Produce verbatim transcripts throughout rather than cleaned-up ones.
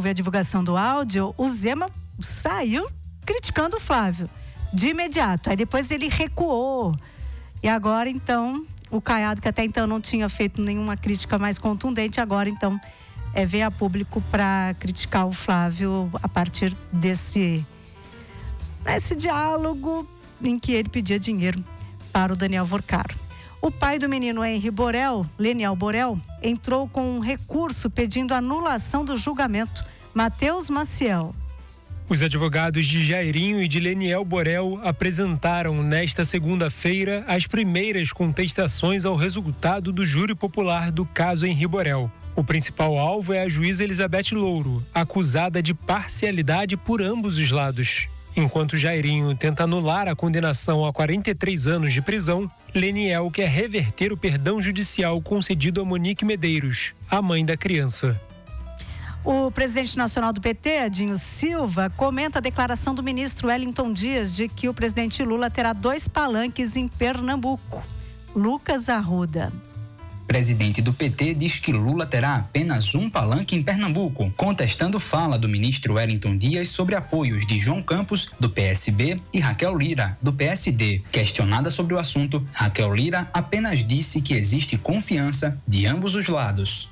houve a divulgação do áudio, o Zema saiu criticando o Flávio de imediato. Aí depois ele recuou. E agora, então, o Caiado, que até então não tinha feito nenhuma crítica mais contundente, agora, então, é, veio a público para criticar o Flávio a partir desse, desse diálogo em que ele pedia dinheiro para o Daniel Vorcaro. O pai do menino Henri Borel, Leniel Borel, entrou com um recurso pedindo anulação do julgamento. Matheus Maciel. Os advogados de Jairinho e de Leniel Borel apresentaram nesta segunda-feira as primeiras contestações ao resultado do júri popular do caso Henri Borel. O principal alvo é a juíza Elizabeth Louro, acusada de parcialidade por ambos os lados. Enquanto Jairinho tenta anular a condenação a quarenta e três anos de prisão, Leniel quer reverter o perdão judicial concedido a Monique Medeiros, a mãe da criança. O presidente nacional do P T, Adinho Silva, comenta a declaração do ministro Wellington Dias de que o presidente Lula terá dois palanques em Pernambuco. Lucas Arruda. O presidente do P T diz que Lula terá apenas um palanque em Pernambuco, contestando fala do ministro Wellington Dias sobre apoios de João Campos, do P S B, e Raquel Lira, do P S D. Questionada sobre o assunto, Raquel Lira apenas disse que existe confiança de ambos os lados.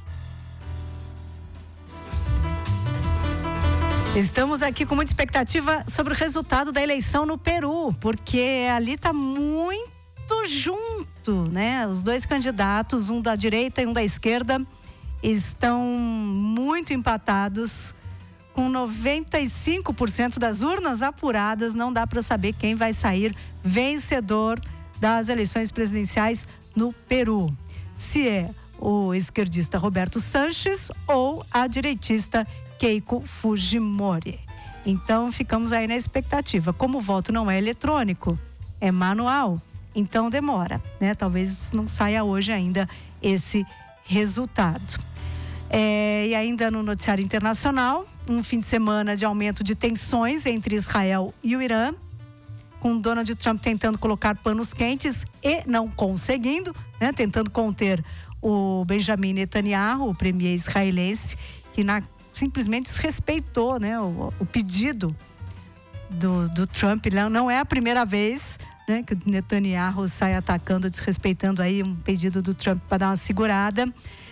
Estamos aqui com muita expectativa sobre o resultado da eleição no Peru, porque ali está muito junto, né? Os dois candidatos, um da direita e um da esquerda, estão muito empatados. Com noventa e cinco por cento das urnas apuradas, não dá para saber quem vai sair vencedor das eleições presidenciais no Peru. Se é o esquerdista Roberto Sanches ou a direitista Keiko Fujimori. Então ficamos aí na expectativa. Como o voto não é eletrônico, é manual, então demora, né? Talvez não saia hoje ainda esse resultado. É, e ainda no noticiário internacional, um fim de semana de aumento de tensões entre Israel e o Irã, com Donald Trump tentando colocar panos quentes e não conseguindo, né? Tentando conter o Benjamin Netanyahu, o premier israelense, que na simplesmente desrespeitou, né, o, o pedido do, do Trump. Não, não é a primeira vez, né, que o Netanyahu sai atacando, desrespeitando aí um pedido do Trump para dar uma segurada.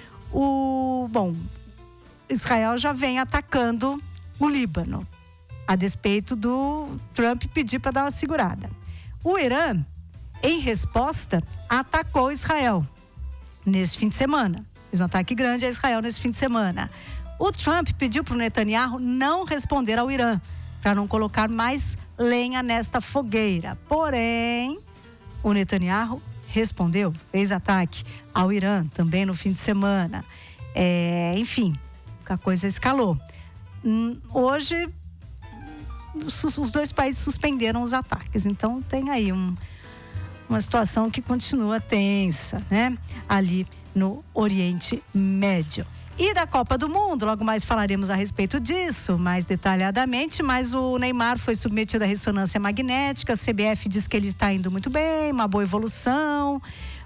O, bom, Israel já vem atacando o Líbano, a despeito do Trump pedir para dar uma segurada. O Irã, em resposta, atacou Israel nesse fim de semana. Fez um ataque grande a Israel nesse fim de semana. O Trump pediu para o Netanyahu não responder ao Irã, para não colocar mais lenha nesta fogueira. Porém, o Netanyahu respondeu, fez ataque ao Irã também no fim de semana. É, enfim, a coisa escalou. Hoje, os dois países suspenderam os ataques. Então, tem aí um, uma situação que continua tensa, né? Ali no Oriente Médio. E da Copa do Mundo, logo mais falaremos a respeito disso, mais detalhadamente, mas o Neymar foi submetido à ressonância magnética, a C B F diz que ele está indo muito bem, uma boa evolução,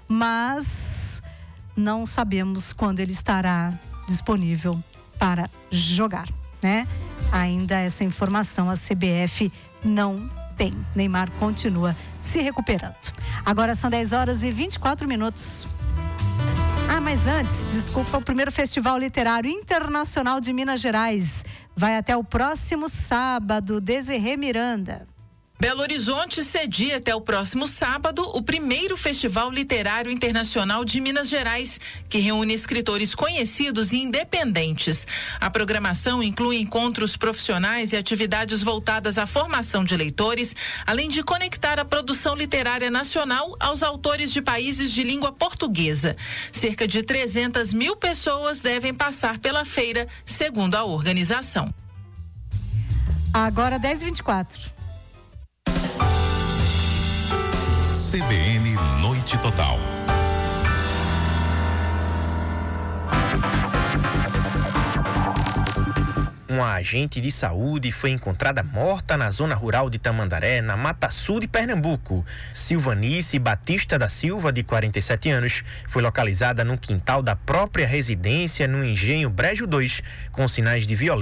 mas não sabemos quando ele estará disponível para jogar, né? Ainda essa informação a C B F não tem. Neymar continua se recuperando. Agora são dez horas e vinte e quatro minutos. Ah, mas antes, desculpa, o primeiro Festival Literário Internacional de Minas Gerais vai até o próximo sábado. Desirê Miranda. Belo Horizonte cedia até o próximo sábado o primeiro Festival Literário Internacional de Minas Gerais, que reúne escritores conhecidos e independentes. A programação inclui encontros profissionais e atividades voltadas à formação de leitores, além de conectar a produção literária nacional aos autores de países de língua portuguesa. Cerca de trezentas mil pessoas devem passar pela feira, segundo a organização. Agora dez e vinte e quatro. C B N Noite Total. Uma agente de saúde foi encontrada morta na zona rural de Tamandaré, na Mata Sul de Pernambuco. Silvanice Batista da Silva, de quarenta e sete anos, foi localizada no quintal da própria residência no Engenho Brejo dois, com sinais de violência